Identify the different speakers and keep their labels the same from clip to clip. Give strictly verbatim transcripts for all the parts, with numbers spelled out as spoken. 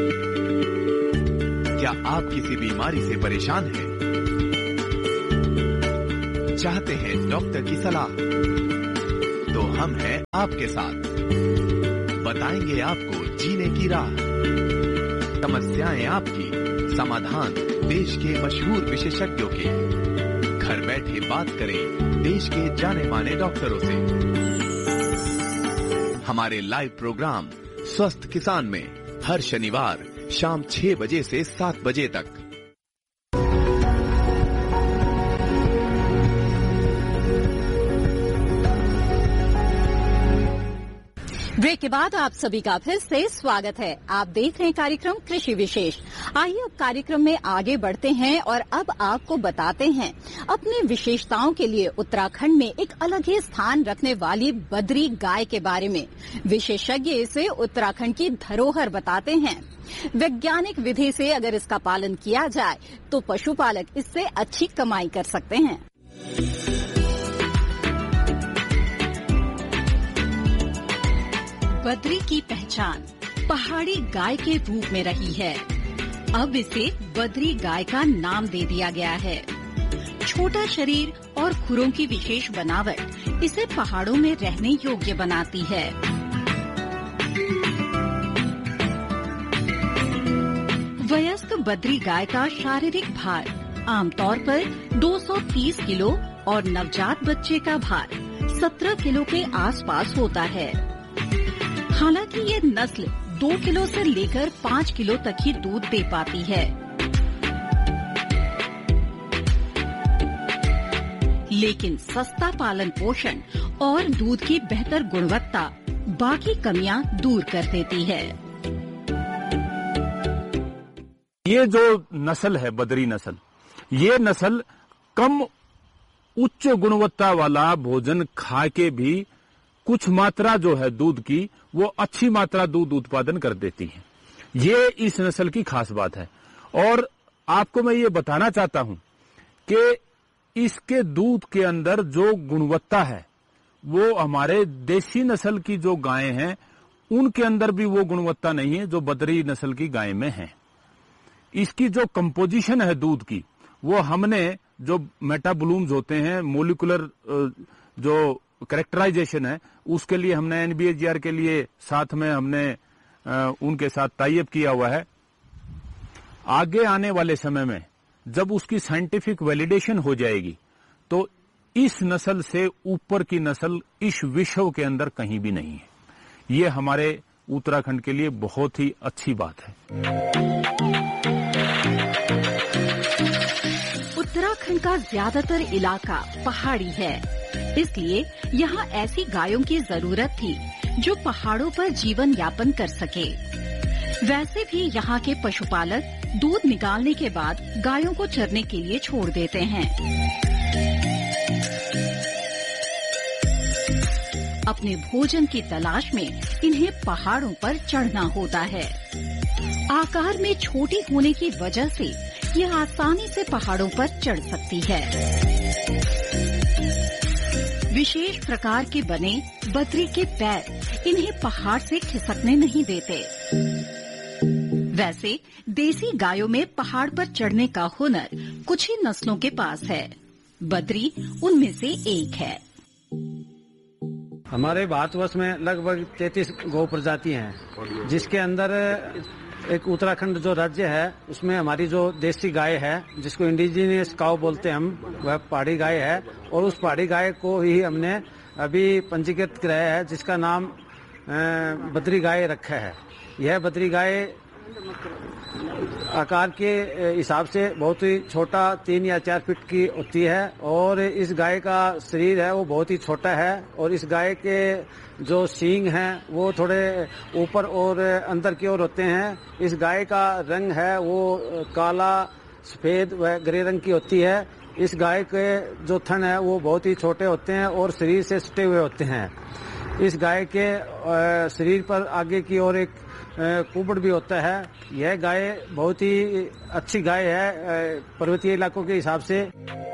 Speaker 1: क्या आप किसी बीमारी से परेशान हैं? चाहते हैं डॉक्टर की सलाह? तो हम हैं आपके साथ, बताएंगे आपको जीने की राह। समस्याएं आपकी, समाधान देश के मशहूर विशेषज्ञों के। घर बैठे बात करें देश के जाने माने डॉक्टरों से। हमारे लाइव प्रोग्राम स्वस्थ किसान में हर शनिवार शाम छह बजे से सात बजे तक।
Speaker 2: ब्रेक के बाद आप सभी का फिर से स्वागत है। आप देख रहे हैं कार्यक्रम कृषि विशेष। आइए अब कार्यक्रम में आगे बढ़ते हैं और अब आपको बताते हैं अपनी विशेषताओं के लिए उत्तराखंड में एक अलग ही स्थान रखने वाली बद्री गाय के बारे में। विशेषज्ञ इसे उत्तराखंड की धरोहर बताते हैं। वैज्ञानिक विधि से अगर इसका पालन किया जाए तो पशुपालक इससे अच्छी कमाई कर सकते हैं। बद्री की पहचान पहाड़ी गाय के रूप में रही है। अब इसे बद्री गाय का नाम दे दिया गया है। छोटा शरीर और खुरों की विशेष बनावट इसे पहाड़ों में रहने योग्य बनाती है। वयस्क बद्री गाय का शारीरिक भार आमतौर पर दो सौ तीस किलो और नवजात बच्चे का भार सत्रह किलो के आसपास होता है। हालांकि ये नस्ल दो किलो से लेकर पाँच किलो तक ही दूध दे पाती है। लेकिन सस्ता पालन पोषण और दूध की बेहतर गुणवत्ता बाकी कमियां दूर कर देती है।
Speaker 3: ये जो नस्ल है बद्री नस्ल, ये नस्ल कम उच्च गुणवत्ता वाला भोजन खा के भी कुछ मात्रा जो है दूध की वो अच्छी मात्रा दूध उत्पादन कर देती है। ये इस नस्ल की खास बात है। और आपको मैं ये बताना चाहता हूं कि इसके दूध के अंदर जो गुणवत्ता है वो हमारे देसी नस्ल की जो गायें हैं उनके अंदर भी वो गुणवत्ता नहीं है जो बद्री नस्ल की गाय में है। इसकी जो कंपोजिशन है दूध की, वो हमने जो मेटाबोलूम्स होते हैं, मोलिकुलर जो कैरेक्टराइजेशन है, उसके लिए हमने एनबीएचआर के लिए साथ में हमने आ, उनके साथ टाई अप किया हुआ है। आगे आने वाले समय में जब उसकी साइंटिफिक वैलिडेशन हो जाएगी तो इस नस्ल से ऊपर की नस्ल इस विश्व के अंदर कहीं भी नहीं है। ये हमारे उत्तराखंड के लिए बहुत ही अच्छी बात है।
Speaker 2: उत्तराखंड का ज्यादातर इलाका पहाड़ी है, इसलिए यहाँ ऐसी गायों की जरूरत थी जो पहाड़ों पर जीवन यापन कर सके। वैसे भी यहाँ के पशुपालक दूध निकालने के बाद गायों को चरने के लिए छोड़ देते हैं। अपने भोजन की तलाश में इन्हें पहाड़ों पर चढ़ना होता है। आकार में छोटी होने की वजह से यह आसानी से पहाड़ों पर चढ़ सकती है। विशेष प्रकार के बने बद्री के पैर इन्हें पहाड़ से खिसकने नहीं देते। वैसे देसी गायों में पहाड़ पर चढ़ने का हुनर कुछ ही नस्लों के पास है। बद्री उनमें से एक है।
Speaker 4: हमारे भारतवर्ष में लगभग तैंतीस गौ प्रजाति हैं, जिसके अंदर एक उत्तराखंड जो राज्य है उसमें हमारी जो देसी गाय है जिसको इंडिजीनियस काउ बोलते हैं हम, वह पहाड़ी गाय है। और उस पहाड़ी गाय को ही हमने अभी पंजीकृत कराया है, जिसका नाम बद्री गाय रखा है। यह बद्री गाय आकार के हिसाब से बहुत ही छोटा तीन या चार फीट की होती है और इस गाय का शरीर है वो बहुत ही छोटा है और इस गाय के जो सींग हैं वो थोड़े ऊपर और अंदर की ओर होते हैं। इस गाय का रंग है वो काला, सफेद व ग्रे रंग की होती है। इस गाय के जो थन है वो बहुत ही छोटे होते हैं और शरीर से सटे हुए होते हैं। इस गाय के शरीर पर आगे की ओर एक कुबड़ भी होता है। यह गाय बहुत ही अच्छी गाय है पर्वतीय इलाकों के हिसाब से।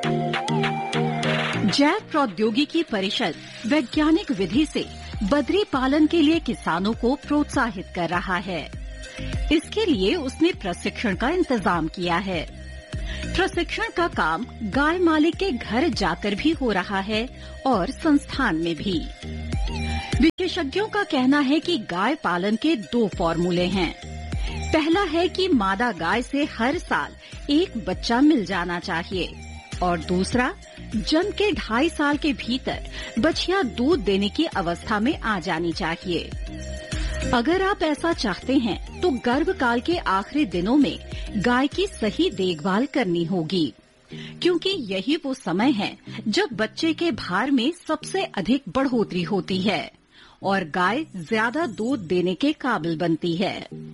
Speaker 2: जैव प्रौद्योगिकी परिषद वैज्ञानिक विधि से बद्री पालन के लिए किसानों को प्रोत्साहित कर रहा है। इसके लिए उसने प्रशिक्षण का इंतजाम किया है। प्रशिक्षण का काम गाय मालिक के घर जाकर भी हो रहा है और संस्थान में भी। विशेषज्ञों का कहना है कि गाय पालन के दो फॉर्मूले हैं। पहला है कि मादा गाय से हर साल एक बच्चा मिल जाना चाहिए और दूसरा जन्म के ढाई साल के भीतर बछिया दूध देने की अवस्था में आ जानी चाहिए। अगर आप ऐसा चाहते हैं तो गर्भकाल के आखिरी दिनों में गाय की सही देखभाल करनी होगी, क्योंकि यही वो समय है जब बच्चे के भार में सबसे अधिक बढ़ोतरी होती है और गाय ज्यादा दूध देने के काबिल बनती है।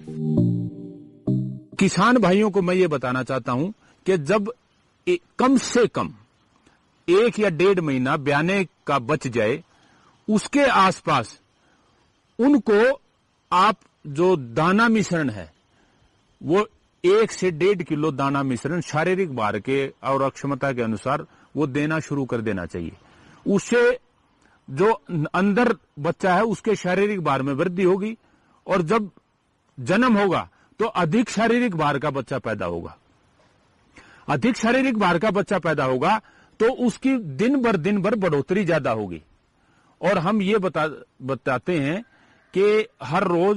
Speaker 3: किसान भाइयों को मैं ये बताना चाहता हूं कि जब ए, कम से कम एक या डेढ़ महीना ब्याने का बच जाए, उसके आसपास उनको आप जो दाना मिश्रण है वो एक से डेढ़ किलो दाना मिश्रण शारीरिक भार के और अक्षमता के अनुसार वो देना शुरू कर देना चाहिए। उससे जो अंदर बच्चा है उसके शारीरिक भार में वृद्धि होगी और जब जन्म होगा तो अधिक शारीरिक भार का बच्चा पैदा होगा। अधिक शारीरिक भार का बच्चा पैदा होगा तो उसकी दिन भर दिन भर बढ़ोतरी ज्यादा होगी। और हम ये बता बताते हैं कि हर रोज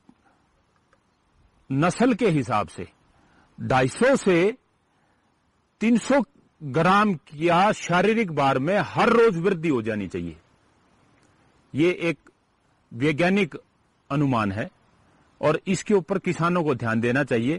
Speaker 3: नस्ल के हिसाब से दो सौ पचास से तीन सौ ग्राम या शारीरिक भार में हर रोज वृद्धि हो जानी चाहिए। ये एक वैज्ञानिक अनुमान है और इसके ऊपर किसानों को ध्यान देना चाहिए।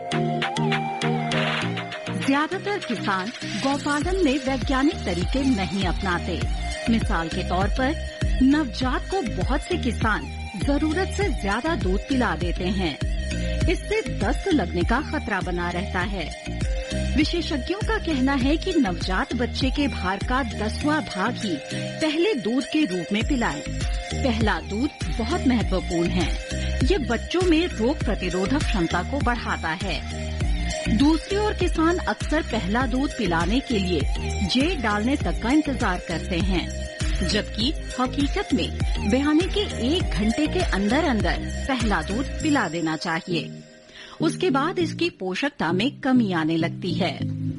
Speaker 2: ज्यादातर किसान गौपालन में वैज्ञानिक तरीके नहीं अपनाते। मिसाल के तौर पर नवजात को बहुत से किसान जरूरत से ज्यादा दूध पिला देते हैं। इससे दस्त लगने का खतरा बना रहता है। विशेषज्ञों का कहना है कि नवजात बच्चे के भार का दसवां भाग ही पहले दूध के रूप में पिलाएं। पहला दूध बहुत महत्वपूर्ण है। ये बच्चों में रोग प्रतिरोधक क्षमता को बढ़ाता है। दूसरी ओर किसान अक्सर पहला दूध पिलाने के लिए जेड डालने तक का इंतजार करते हैं, जबकि हकीकत में बहाने के एक घंटे के अंदर अंदर पहला दूध पिला देना चाहिए। उसके बाद इसकी पोषकता में कमी आने लगती है।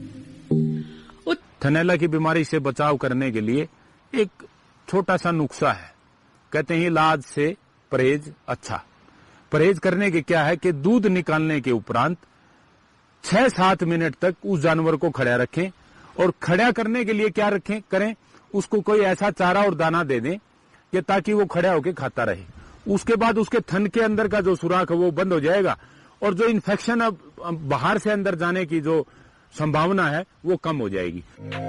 Speaker 3: थनैला की बीमारी से बचाव करने के लिए एक छोटा सा नुस्खा है। कहते हैं इलाज से परहेज अच्छा। परहेज करने के क्या है कि दूध निकालने के उपरांत छह सात मिनट तक उस जानवर को खड़ा रखें और खड़ा करने के लिए क्या रखें करें उसको कोई ऐसा चारा और दाना दे दें कि ताकि वो खड़ा होकर खाता रहे। उसके बाद उसके थन के अंदर का जो सुराख है वो बंद हो जाएगा और जो इन्फेक्शन अब बाहर से अंदर जाने की जो संभावना है वो कम हो जाएगी।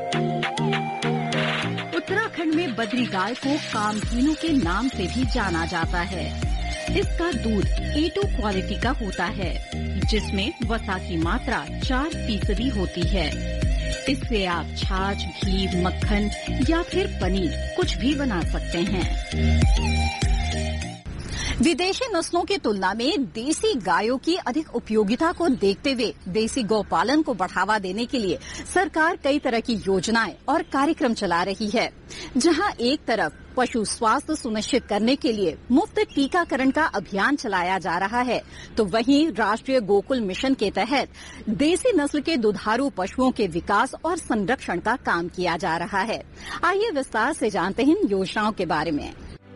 Speaker 2: उत्तराखंड में बद्री गाय को कामधेनु के नाम से भी जाना जाता है। इसका दूध ए टू क्वालिटी का होता है, जिसमें वसा की मात्रा चार फीसदी होती है। इससे आप छाछ, घी, मक्खन या फिर पनीर कुछ भी बना सकते हैं।
Speaker 5: विदेशी नस्लों की तुलना में देसी गायों की अधिक उपयोगिता को देखते हुए देसी गौपालन को बढ़ावा देने के लिए सरकार कई तरह की योजनाएं और कार्यक्रम चला रही है। जहां एक तरफ पशु स्वास्थ्य सुनिश्चित करने के लिए मुफ्त टीकाकरण का अभियान चलाया जा रहा है, तो वहीं राष्ट्रीय गोकुल मिशन के तहत देसी नस्ल के दुधारू पशुओं के विकास और संरक्षण का काम किया जा रहा है। आइए विस्तार से जानते हैं इन योजनाओं के बारे में।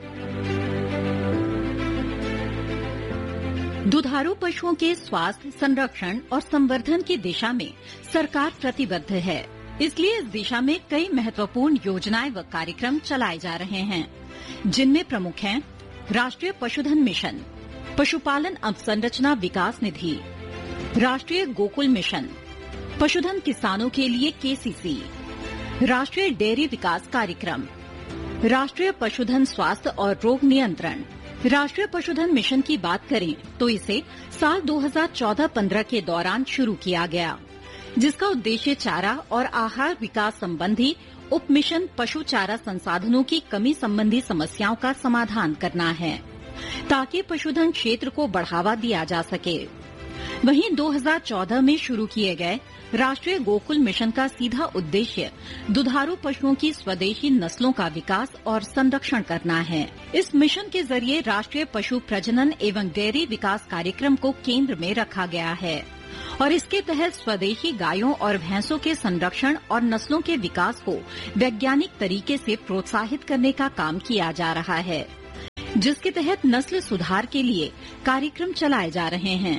Speaker 2: दुधारू पशुओं के स्वास्थ्य, संरक्षण और संवर्धन की दिशा में सरकार प्रतिबद्ध है। इसलिए इस दिशा में कई महत्वपूर्ण योजनाएं व कार्यक्रम चलाए जा रहे हैं, जिनमें प्रमुख हैं राष्ट्रीय पशुधन मिशन, पशुपालन अवसंरचना विकास निधि, राष्ट्रीय गोकुल मिशन, पशुधन किसानों के लिए केसीसी, राष्ट्रीय डेयरी विकास कार्यक्रम, राष्ट्रीय पशुधन स्वास्थ्य और रोग नियंत्रण। राष्ट्रीय पशुधन मिशन की बात करें तो इसे साल दो हज़ार चौदह पंद्रह के दौरान शुरू किया गया, जिसका उद्देश्य चारा और आहार विकास संबंधी उप मिशन पशु चारा संसाधनों की कमी संबंधी समस्याओं का समाधान करना है, ताकि पशुधन क्षेत्र को बढ़ावा दिया जा सके।
Speaker 5: वहीं दो हज़ार चौदह में शुरू किए गए राष्ट्रीय गोकुल मिशन का सीधा उद्देश्य दुधारू पशुओं की स्वदेशी नस्लों का विकास और संरक्षण करना है। इस मिशन के जरिए राष्ट्रीय पशु प्रजनन एवं डेयरी विकास कार्यक्रम को केंद्र में रखा गया है और इसके तहत स्वदेशी गायों और भैंसों के संरक्षण और नस्लों के विकास को वैज्ञानिक तरीके से प्रोत्साहित करने का काम किया जा रहा है, जिसके तहत नस्ल सुधार के लिए कार्यक्रम चलाए जा रहे हैं।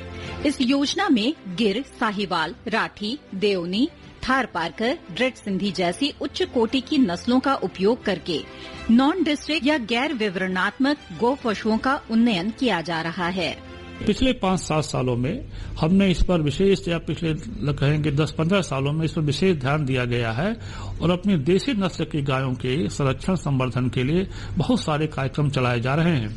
Speaker 5: इस योजना में गिर, साहिवाल, राठी, देओनी, थार पारकर, रेड सिंधी जैसी उच्च कोटि की नस्लों का उपयोग करके नॉन डिस्ट्रिक्ट या गैर विवरणात्मक गौ पशुओं का उन्नयन किया जा रहा है।
Speaker 6: पिछले पाँच सात सालों में हमने इस पर विशेष, या पिछले कहेंगे दस पंद्रह सालों में इस पर विशेष ध्यान दिया गया है और अपनी देसी नस्ल की गायों के संरक्षण संवर्धन के लिए बहुत सारे कार्यक्रम चलाए जा रहे हैं।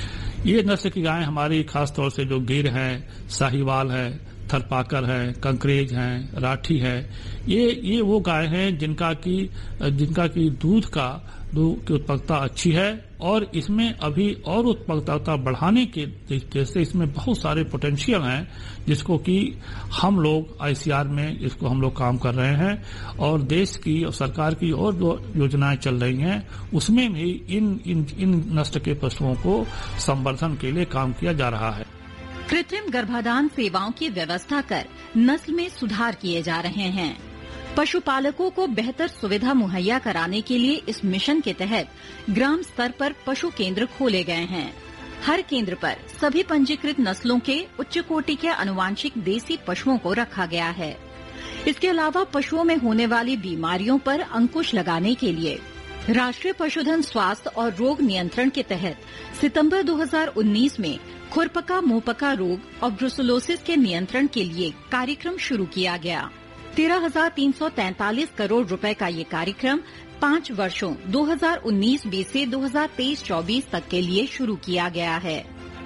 Speaker 6: ये नस्ल की गायें हमारी खासतौर से जो गिर हैं, साहिवाल है, थरपाकर है, कंकरेज हैं, राठी है, ये ये वो गाय हैं जिनका की जिनका की दूध का दूध की उत्पादकता अच्छी है और इसमें अभी और उत्पादकता बढ़ाने के जैसे इसमें बहुत सारे पोटेंशियल हैं, जिसको कि हम लोग आईसीआर में इसको हम लोग काम कर रहे हैं और देश की और सरकार की और जो योजनाएं चल रही हैं उसमें भी इन इन इन नस्ल के पशुओं को संवर्धन के लिए काम किया जा रहा है।
Speaker 5: कृत्रिम गर्भाधान सेवाओं की व्यवस्था कर नस्ल में सुधार किए जा रहे हैं। पशुपालकों को बेहतर सुविधा मुहैया कराने के लिए इस मिशन के तहत ग्राम स्तर पर पशु केंद्र खोले गए हैं। हर केंद्र पर सभी पंजीकृत नस्लों के उच्च कोटि के आनुवांशिक देसी पशुओं को रखा गया है। इसके अलावा पशुओं में होने वाली बीमारियों पर अंकुश लगाने के लिए राष्ट्रीय पशुधन स्वास्थ्य और रोग नियंत्रण के तहत सितंबर दो हज़ार उन्नीस में खुरपका मुंहपका रोग और ब्रुसेलोसिस के नियंत्रण के लिए कार्यक्रम शुरू किया गया। तेरह हजार तीन सौ तैंतालीस करोड़ रुपए का ये कार्यक्रम पाँच वर्षों दो हज़ार उन्नीस बीस से दो हज़ार तेईस चौबीस तक के लिए शुरू किया गया है।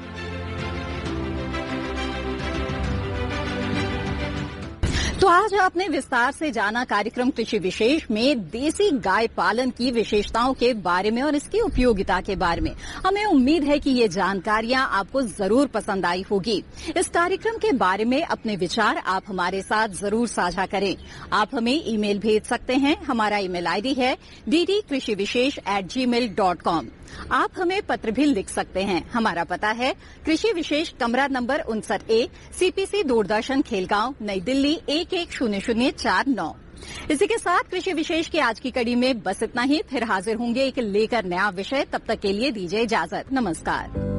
Speaker 2: तो आज आपने विस्तार से जाना कार्यक्रम कृषि विशेष में देसी गाय पालन की विशेषताओं के बारे में और इसकी उपयोगिता के बारे में। हमें उम्मीद है कि ये जानकारियां आपको जरूर पसंद आई होगी। इस कार्यक्रम के बारे में अपने विचार आप हमारे साथ जरूर साझा करें। आप हमें ईमेल भेज सकते हैं। हमारा ईमेल आईडी है डी डी कृषि विशेष एट जी मेल डॉट कॉम। आप हमें पत्र भी लिख सकते हैं। हमारा पता है कृषि विशेष, कमरा नंबर उनसठ ए, सीपीसी दूरदर्शन खेलगांव, नई दिल्ली एक एक शून्य शून्य चार नौ। इसी के साथ कृषि विशेष की आज की कड़ी में बस इतना ही। फिर हाजिर होंगे एक लेकर नया विषय। तब तक के लिए दीजिए इजाजत। नमस्कार।